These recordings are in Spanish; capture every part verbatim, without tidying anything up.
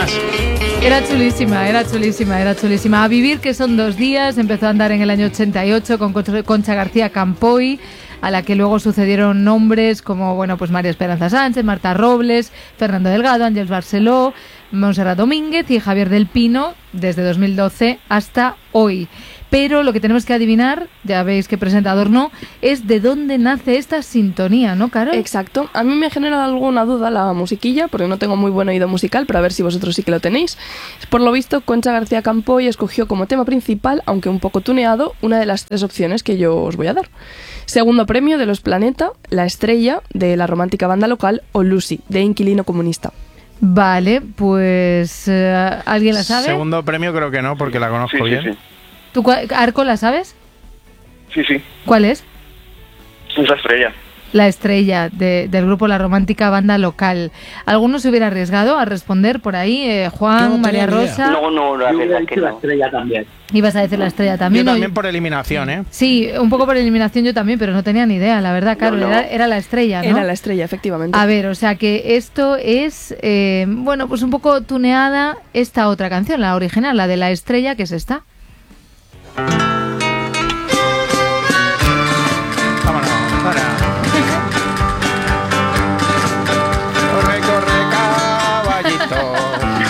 más. Era chulísima, era chulísima, era chulísima. A vivir, que son dos días, empezó a andar en el año ochenta y ocho con Concha García Campoy, a la que luego sucedieron nombres como, bueno, pues María Esperanza Sánchez, Marta Robles, Fernando Delgado, Ángeles Barceló, Montserrat Domínguez y Javier del Pino, desde dos mil doce hasta hoy. Pero lo que tenemos que adivinar, ya veis que presentador no, es de dónde nace esta sintonía, ¿no, Carol? Exacto. A mí me genera alguna duda la musiquilla, porque no tengo muy buen oído musical, pero a ver si vosotros sí que lo tenéis. Por lo visto, Concha García Campoy escogió como tema principal, aunque un poco tuneado, una de las tres opciones que yo os voy a dar. Segundo premio de Los Planeta, La Estrella, de la romántica banda local, o Lucy, de Inquilino Comunista. Vale, pues... Uh, ¿alguien la sabe? Segundo premio creo que no, porque la conozco sí, bien. Sí, sí. ¿Tú, Arco, la sabes? Sí, sí. ¿Cuál es? Es La Estrella. La Estrella, de, del grupo La Romántica Banda Local. ¿Alguno se hubiera arriesgado a responder por ahí? Eh, Juan, no María Rosa... No, no, la Yo verdad he que dicho La no. Estrella también. Ibas a decir La Estrella también. Yo ¿no? también por eliminación, ¿eh? Sí, un poco por eliminación yo también, pero no tenía ni idea, la verdad, Carol. No, no. Era, era La Estrella, ¿no? Era La Estrella, efectivamente. A ver, o sea que esto es, eh, bueno, pues un poco tuneada esta otra canción, la original, la de La Estrella, que es esta. Vámonos, para. Corre, corre, caballito.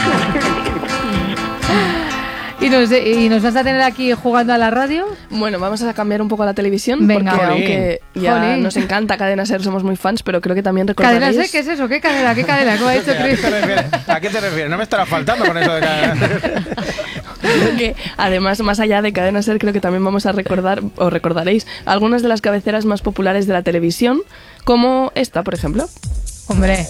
¿Y nos, ¿Y nos vas a tener aquí jugando a la radio? Bueno, vamos a cambiar un poco la televisión, Venga. porque Jolín. aunque ya Jolín. nos encanta Cadena Ser, somos muy fans, pero creo que también recordaréis... ¿Cadena ¿eh? ¿Qué es eso? ¿Qué cadena? ¿Qué cadena? ¿Cómo ha dicho ¿A qué Chris? te refieres? ¿A qué te refieres? No me estará faltando con eso de cadena. Creo que, además, más allá de Cadena Ser, creo que también vamos a recordar, o recordaréis, algunas de las cabeceras más populares de la televisión, como esta, por ejemplo. Hombre,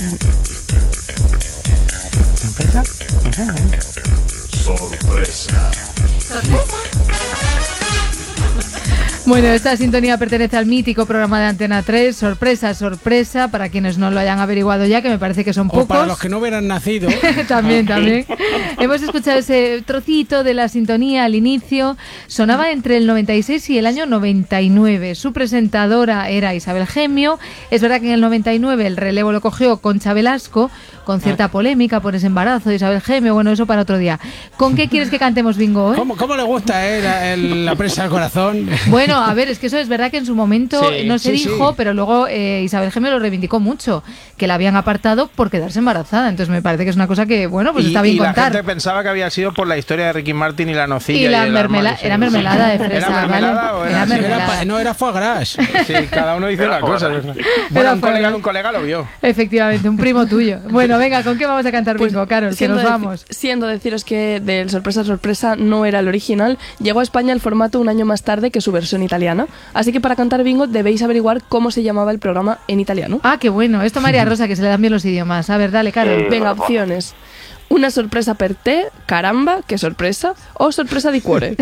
bueno, esta sintonía pertenece al mítico programa de Antena tres, Sorpresa, Sorpresa, para quienes no lo hayan averiguado ya, que me parece que son O pocos. para los que no hubieran nacido. También, también. Hemos escuchado ese trocito de la sintonía al inicio. Sonaba entre el noventa y seis y el año noventa y nueve. Su presentadora era Isabel Gemio. Es verdad que en el noventa y nueve el relevo lo cogió Concha Velasco, con cierta polémica por ese embarazo de Isabel Gemio. Bueno, eso para otro día. ¿Con qué quieres que cantemos bingo hoy? ¿Cómo, cómo le gusta eh, la, el- la presa al corazón? Bueno, a ver, es que eso es verdad que en su momento Sí, no se sí, dijo, sí. pero luego eh, Isabel Gemio lo reivindicó mucho, que la habían apartado por quedarse embarazada. Entonces me parece que es una cosa que, bueno, pues y, está bien y la contar. gente pensaba que había sido por la historia de Ricky Martin y la nocilla. Y la el mermela- armario, sí. era mermelada de fresa, ¿Era mermelada ¿vale? o Era era así? mermelada. Era pa- no, era foie gras. Sí, cada uno dice Era una cosa. foie Bueno, Era un foie colega, gras. de un colega lo vio. Efectivamente, un primo tuyo. Bueno, venga, ¿con qué vamos a cantar Pues, bingo, Carol? Que siendo nos deci- vamos. Siendo deciros que del Sorpresa Sorpresa no era el original, llegó a España el formato un año más tarde que su versión italiana. Así que para cantar bingo debéis averiguar cómo se llamaba el programa en italiano. Ah, qué bueno. Esto María Rosa, que se le dan bien los idiomas. A ver, dale, Carol. Eh, Venga, opciones. Una sorpresa per te, caramba, qué sorpresa, o sorpresa di cuore.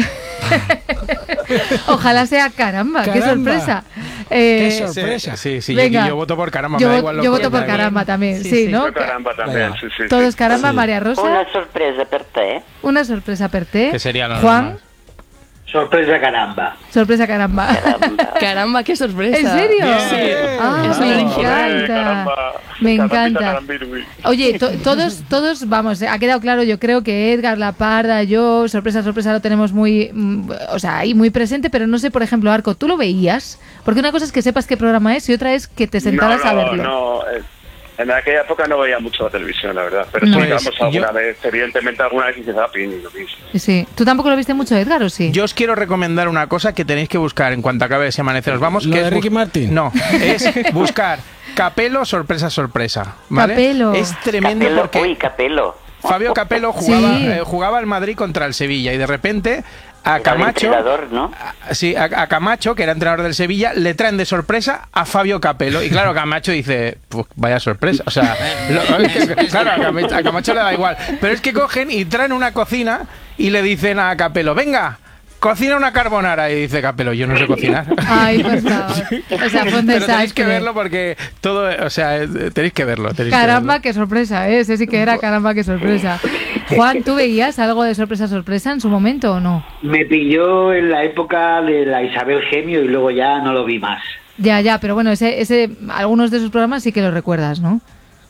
Ojalá sea caramba, qué Caramba. sorpresa. Eh, Qué sorpresa. Sí, sí, sí, Venga. yo, yo voto por caramba. yo me da vo- igual lo yo que voto por me da caramba igual. también, sí, Sí, sí. ¿no? Yo caramba también, sí, sí. Todo sí. es caramba, María Rosa. Una sorpresa per te. Una sorpresa per te. Que sería lo Juan, normal. Sorpresa caramba. sorpresa caramba. Caramba. Caramba, qué sorpresa. ¿En serio? Bien. Ah, Es me original. encanta. Caramba. Me Carambita, encanta. carambirui. Oye, to- todos, todos, vamos, eh, ha quedado claro, yo creo que Edgar, La Parda, yo, sorpresa, sorpresa, lo tenemos muy, mm, o sea, ahí muy presente, pero no sé, por ejemplo, Arco, ¿tú lo veías? Porque una cosa es que sepas qué programa es y otra es que te sentaras no, a no, verlo. No, eh, en aquella época no veía mucho la televisión, la verdad. Pero No. sí, Pues, vamos, alguna yo- vez, evidentemente alguna vez hice zapping y lo mismo. Sí. ¿Tú tampoco lo viste mucho, Edgar, o sí? Yo os quiero recomendar una cosa que tenéis que buscar en cuanto acabe ese amanecer. Os vamos. ¿Lo que de es Ricky bus- Martin? No, es buscar Capelo, sorpresa, sorpresa. ¿Vale? Capelo. Es tremendo Capello, porque uy, Capello. Fabio Capello jugaba, Sí. eh, jugaba el Madrid contra el Sevilla y de repente a Era el Camacho, entrenador, ¿no? a- sí, a, a Camacho, que era entrenador del Sevilla, le traen de sorpresa a Fabio Capello. Y claro, Camacho dice, pues vaya sorpresa. O sea, lo- es que, claro, a Camacho, a Camacho le da igual. Pero es que cogen y traen una cocina y le dicen a Capello, venga, cocina una carbonara. Y dice Capello, yo no sé cocinar. Ay, por favor. O sea, fue un Pero tenéis que desastre. verlo porque todo, o sea, eh, tenéis que verlo. tenéis que Caramba, verlo. qué sorpresa, ¿eh? Ese sí que era caramba, qué sorpresa. Juan, ¿tú veías algo de sorpresa, sorpresa en su momento o no? Me pilló en la época de la Isabel Gemio y luego ya no lo vi más. Ya, ya, pero bueno, ese, ese, algunos de sus programas sí que los recuerdas, ¿no?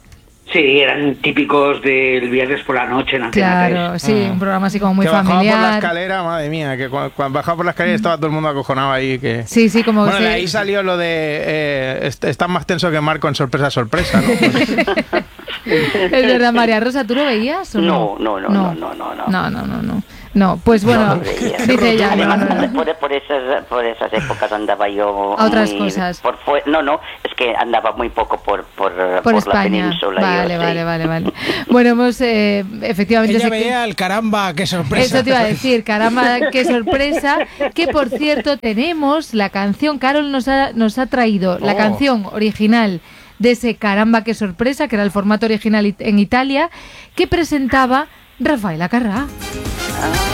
Sí, eran típicos del viernes por la noche en Antena Claro, tres. sí, un programa así como muy que bajaba por la familiar. escalera, madre mía, que cuando, cuando bajaba por la escalera estaba todo el mundo acojonado ahí. Que... Sí, sí, como Bueno, que de sí. ahí salió lo de eh, est- estás más tenso que Marco en sorpresa, sorpresa, ¿no? Es verdad, María Rosa, ¿tú lo veías o no? No, no, no, no, no, no. No, no, no, no. No, pues No bueno, lo veía. dice ella, no, Además, no, no. por, por esas, por esas épocas andaba yo A otras muy cosas. por fue- no, no, es que andaba muy poco por, por, Por por la España. península. Vale, yo, vale, sí. vale, vale. Bueno, hemos eh, efectivamente... Ella sé que- veía el caramba, qué sorpresa. Eso te iba a decir, caramba, qué sorpresa. Que por cierto, tenemos la canción, Carol nos ha, nos ha traído la Oh. canción original de ese caramba, qué sorpresa, que era el formato original it- en Italia, que presentaba Rafael Acarrá.